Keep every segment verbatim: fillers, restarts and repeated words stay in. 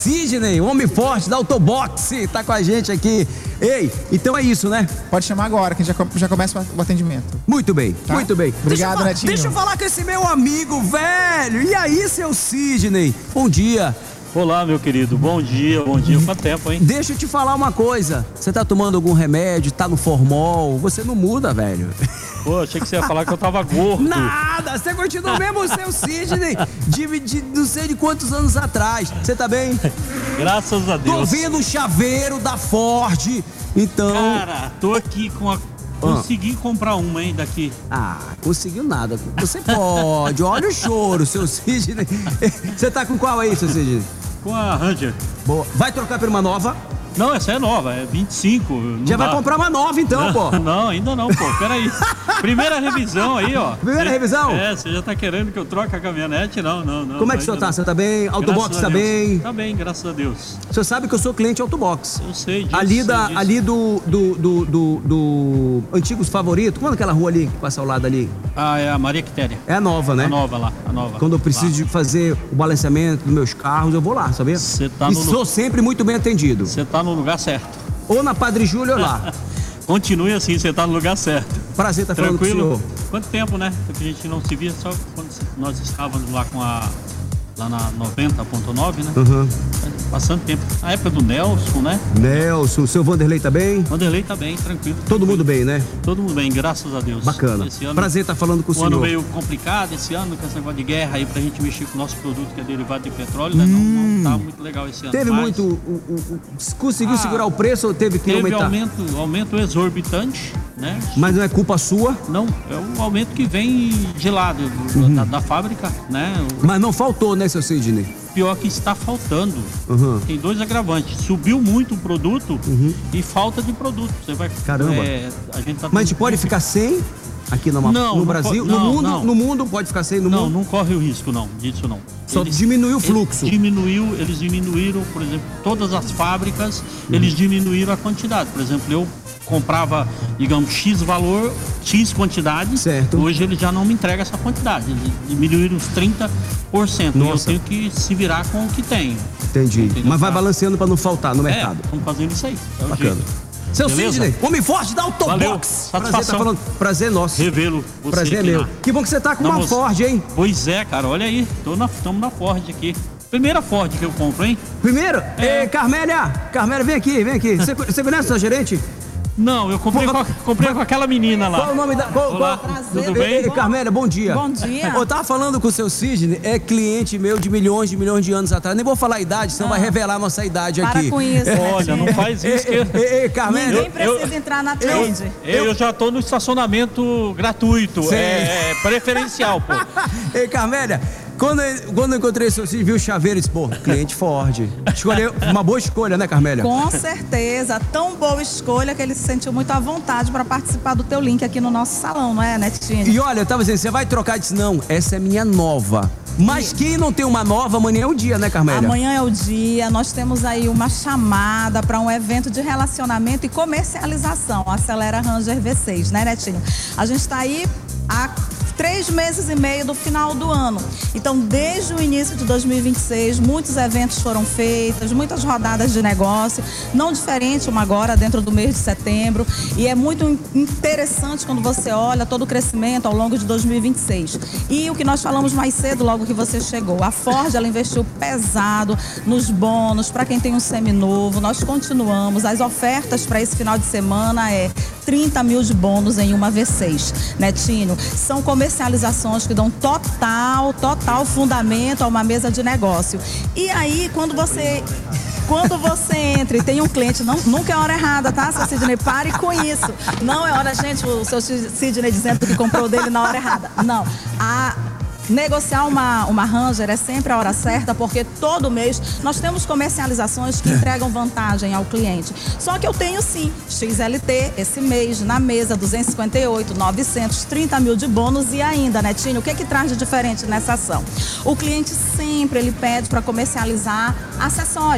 Sidney, homem forte da Autobox, tá com a gente aqui. Ei, então é isso, né? Pode chamar agora, que já, já começa o atendimento. Muito bem, tá? Muito bem. Obrigado, deixa Netinho. Deixa eu falar com esse meu amigo, velho. E aí, seu Sidney? Bom dia. Olá, meu querido. Bom dia, bom dia. Quanto tempo, hein? Deixa eu te falar uma coisa. Você tá tomando algum remédio, tá no formol? Você não muda, velho. Pô, achei que você ia falar que eu tava gordo. Nada, você continua mesmo o seu Sidney de, de não sei de quantos anos atrás. Você tá bem? Graças a Deus. Tô vendo o chaveiro da Ford, então... Cara, tô aqui com a... Consegui comprar uma, hein, daqui. Ah, conseguiu nada. Você pode, olha o choro, seu Sidney. Você tá com qual aí, seu Sidney? Com a Ranger. Boa. Vai trocar por uma nova? Não, essa é nova, é vinte e cinco. Já dá. vai comprar uma nova então, não, pô. Não, ainda não, pô. Peraí. Primeira revisão aí, ó. Primeira cê, revisão? É, você já tá querendo que eu troque a caminhonete? Não, não, não. Como é que o senhor tá? não. Você tá bem? Autobox tá bem? Tá bem, graças a Deus. O senhor sabe que eu sou cliente Autobox. Eu sei disso. Ali, sei da, disso. ali do, do, do, do, do Antigos Favorito. Quando é aquela rua ali que passa ao lado ali? Ah, é a Maria Quitéria. É a nova, né? A nova lá, a nova. Quando eu preciso lá. de fazer o balanceamento dos meus carros, eu vou lá, sabia? Você tá e no sou sempre muito bem atendido. Você tá no lugar certo. Ou na Padre Júlio ou lá. Continue assim, você tá no lugar certo. Prazer estar falando com o senhor. Quanto tempo, né? Que a gente não se via, só quando nós estávamos lá com a... lá na noventa ponto nove, né? Uhum. Bastante tempo. A época do Nelson, né? Nelson, o seu Vanderlei tá bem? Vanderlei tá bem, tranquilo. Todo tranquilo. mundo bem, né? Todo mundo bem, graças a Deus. Bacana. Esse ano, Prazer estar falando com o, o senhor. ano meio complicado esse ano, com esse negócio de guerra aí pra gente mexer com o nosso produto que é derivado de petróleo, né? Hum. Não, não tá muito legal esse ano. Teve mas... muito... O, o, o, conseguiu ah, segurar o preço ou teve que teve aumentar? Aumento, aumento exorbitante, né? Mas não é culpa sua? Não, é um aumento que vem de lá, do, uhum. da, da fábrica, né? Mas não faltou, né, seu Sidney? Pior que está faltando. Uhum. Tem dois agravantes. Subiu muito o produto uhum. e falta de produto. Você vai. Caramba. É, a gente tá Mas a gente pode ficar sem aqui no, não, no Brasil? Não, no mundo? Não. No mundo pode ficar sem no não, mundo? Não, não corre o risco, não. Disso não. Só eles, diminuiu o fluxo. Eles diminuiu, eles diminuíram, por exemplo, todas as fábricas, uhum. eles diminuíram a quantidade. Por exemplo, eu comprava, digamos, X valor, X quantidade. Certo. Hoje ele já não me entrega essa quantidade. Eles diminuíram uns trinta por cento. Nossa. E eu tenho que se virar com o que tenho. Entendi. Entendeu? Mas vai balanceando para não faltar no mercado. É, estamos fazendo isso aí. É bacana. Seu Beleza? Sidney, homem forte da Autobox. Valeu. Prazer, tá falando. Prazer nosso. Revê-lo. Prazer é meu. Que bom que você tá com não, uma você... Ford, hein? Pois é, cara. Olha aí. Estamos na, na Ford aqui. Primeira Ford que eu compro, hein? Primeiro? É. Ei, Carmélia. Carmélia, vem aqui, vem aqui. Você, você conhece a sua gerente? Não, eu comprei, com, comprei com aquela menina lá. Qual o nome da... Qual, Olá, qual... tudo bem? Ei, Carmélia, bom dia. Bom dia. Eu tava falando com o seu Sidney, é cliente meu de milhões de milhões de anos atrás. Nem vou falar a idade, senão ah. vai revelar a nossa idade Para aqui. com isso. Olha, não faz isso. Ei, que... ei, ei, Carmélia. Ninguém precisa eu, entrar na trend. Eu, eu, eu já tô no estacionamento gratuito, é, é preferencial, pô. Ei, Carmélia. Quando eu, quando eu encontrei o seu Sidney, viu o chaveiro e disse, pô, cliente Ford. Escolheu uma boa escolha, né, Carmélia? Com certeza. Tão boa escolha que ele se sentiu muito à vontade para participar do teu link aqui no nosso salão, não é, Netinho? E olha, eu tava dizendo, você vai trocar? Eu disse, não, essa é minha nova. Mas quem não tem uma nova, amanhã é o dia, né, Carmélia? Amanhã é o dia. Nós temos aí uma chamada para um evento de relacionamento e comercialização. Acelera Ranger V seis, né, Netinho? A gente está aí a três meses e meio do final do ano. Então, desde o início de dois mil e vinte e seis, muitos eventos foram feitos, muitas rodadas de negócio, não diferente uma agora, dentro do mês de setembro. E é muito interessante quando você olha todo o crescimento ao longo de dois mil e vinte e seis. E o que nós falamos mais cedo, logo que você chegou, a Ford, ela investiu pesado nos bônus, para quem tem um seminovo. Nós continuamos. As ofertas para esse final de semana é trinta mil de bônus em uma V seis. Netinho, são comercializações que dão total, total fundamento a uma mesa de negócio. E aí, quando você... Quando você entra e tem um cliente, não, nunca é hora errada, tá, seu Sidney? Pare com isso. Não é hora, gente, o seu Sidney dizendo que comprou dele na hora errada. Não. A... Negociar uma, uma Ranger é sempre a hora certa, porque todo mês nós temos comercializações que entregam vantagem ao cliente. Só que eu tenho sim, X L T, esse mês, na mesa, duzentos e cinquenta e oito, novecentos, trinta mil de bônus e ainda, Netinho, o que é que traz de diferente nessa ação? O cliente sempre, ele pede para comercializar acessório.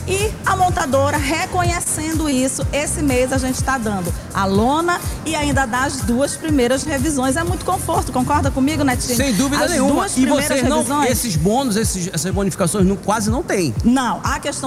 E a montadora, reconhecendo isso, esse mês a gente está dando a lona e ainda dá as duas primeiras revisões. É muito conforto, concorda comigo, Netinho? Sem dúvida as nenhuma. Duas E vocês não, revisões, esses bônus, esses, essas bonificações não, quase não tem. não, a questão